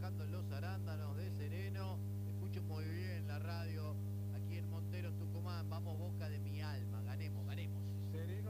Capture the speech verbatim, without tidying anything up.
trabajando en los arándanos de Sereno. Escucho muy bien la radio aquí en Montero, Tucumán. Vamos, Boca de mi alma, ganemos, ganemos. Sereno.